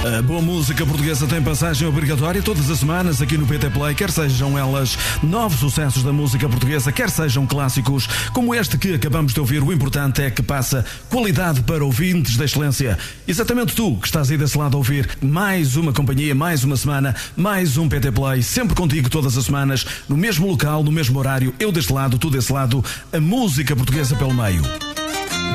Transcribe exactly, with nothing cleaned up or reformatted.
A boa música portuguesa tem passagem obrigatória todas as semanas aqui no P T Play, quer sejam elas novos sucessos da música portuguesa, quer sejam clássicos como este que acabamos de ouvir. O importante é que passa qualidade para ouvintes da excelência. Exatamente tu que estás aí desse lado a ouvir mais uma companhia, mais uma semana, mais um P T Play, sempre contigo todas as semanas, no mesmo local, no mesmo horário, eu deste lado, tu desse lado, a música portuguesa pelo meio.